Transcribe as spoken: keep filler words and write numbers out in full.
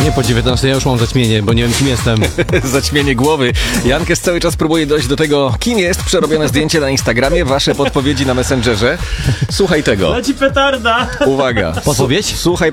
Nie po dziewiętnastej, ja już mam zaćmienie, bo nie wiem, kim jestem. Zaćmienie głowy. Jankes cały czas próbuje dojść do tego, kim jest. Przerobione zdjęcie na Instagramie, wasze podpowiedzi na Messengerze. Słuchaj tego. Leci petarda. Uwaga. Podpowiedź? Słuchaj